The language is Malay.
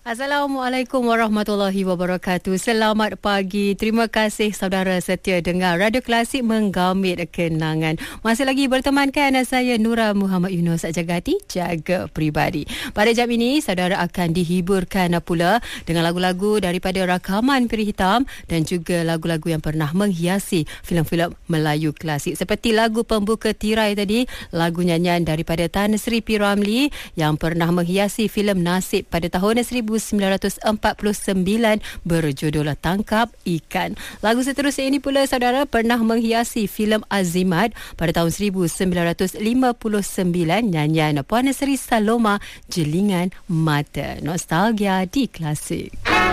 Assalamualaikum warahmatullahi wabarakatuh. Selamat pagi. Terima kasih saudara setia dengar Radio Klasik Menggamit Kenangan. Masih lagi bertemankan saya Nura Muhammad Yunus, jaga hati, jaga peribadi. Pada jam ini saudara akan dihiburkan pula dengan lagu-lagu daripada rakaman Peri Hitam dan juga lagu-lagu yang pernah menghiasi filem-filem Melayu klasik. Seperti lagu pembuka tirai tadi, lagu nyanyian daripada Tan Sri P. Ramlee yang pernah menghiasi filem Nasib pada tahun 1949 berjudul Tangkap Ikan. Lagu seterusnya ini pula saudara pernah menghiasi filem Azimat pada tahun 1959, nyanyian Puan Sri Saloma, Jelingan Mata. Nostalgia di Klasik.